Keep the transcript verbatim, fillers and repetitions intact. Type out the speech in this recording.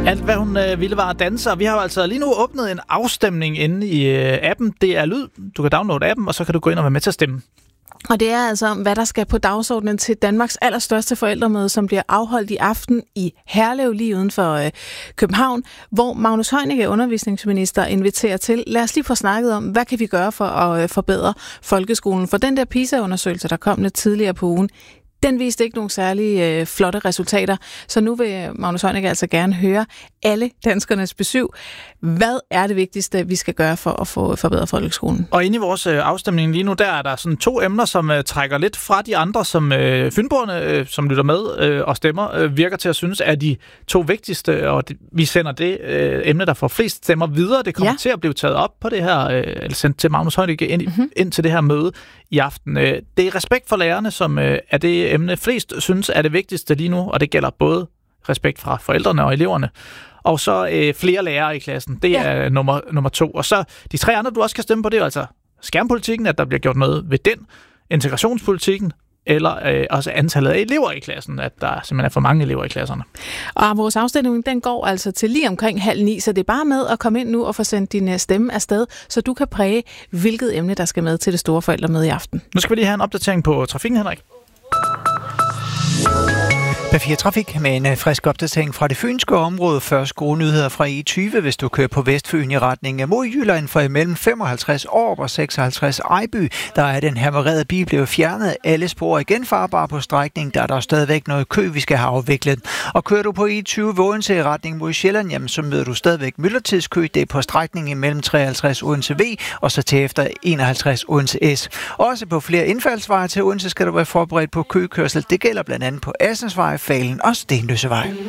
Alt, hvad hun øh, ville, var at danse. Og vi har jo altså lige nu åbnet en afstemning inde i øh, appen. Det er lyd. Du kan downloade appen, og så kan du gå ind og være med til at stemme. Og det er altså, hvad der skal på dagsordenen til Danmarks allerstørste forældremøde, som bliver afholdt i aften i Herlev, lige uden for øh, København, hvor Magnus Heunicke, undervisningsminister, inviterer til. Lad os lige få snakket om, hvad kan vi gøre for at øh, forbedre folkeskolen? For den der PISA-undersøgelse, der kom lidt tidligere på ugen, den viste ikke nogen særlige øh, flotte resultater. Så nu vil Magnus Heunicke altså gerne høre alle danskernes besøg. Hvad er det vigtigste, vi skal gøre for at få forbedret folkeskolen? Og inde i vores øh, afstemning lige nu, der er der sådan to emner, som øh, trækker lidt fra de andre, som øh, fynboerne, øh, som lytter med øh, og stemmer, øh, virker til at synes er de to vigtigste. Og det, vi sender det øh, emne, der får flest stemmer videre. Det kommer ja. til at blive taget op på det her, øh, eller sendt til Magnus Heunicke ind, mm-hmm. ind til det her møde i aften. Øh, det er respekt for lærerne, som øh, er det emne, flest synes er det vigtigste lige nu, og det gælder både respekt fra forældrene og eleverne, og så øh, flere lærere i klassen. Det er ja. nummer, nummer to. Og så de tre andre, du også kan stemme på, det er altså skærmpolitikken, at der bliver gjort noget ved den, integrationspolitikken, eller øh, også antallet af elever i klassen, at der simpelthen er for mange elever i klasserne. Og vores afstemning, den går altså til lige omkring halv ni, så det er bare med at komme ind nu og få sendt din stemme afsted, så du kan præge, hvilket emne, der skal med til det store forældremøde i aften. Nu skal vi lige have en opdatering på trafikken, Henrik. P fire Trafik med en frisk opdatering fra det fynske område. Først gode nyheder fra E tyve, hvis du kører på Vestfyn i retning mod Jylland fra imellem femoghalvtreds Aarup og seksoghalvtreds Ejby. Der er den hammerede bil blevet fjernet. Alle spor er igen farbare på strækningen, der er der stadigvæk noget kø, vi skal have afviklet. Og kører du på E tyve Vågense i retning mod Sjælland, jamen, så møder du stadigvæk myldretidskø. Det er på strækningen imellem treoghalvtreds Odense V og så til efter enoghalvtreds Odense S. Også på flere indfaldsveje til Odense skal du være forberedt på køkørsel. Det gælder blandt andet på Assensvej, Falen og Stenløsevej.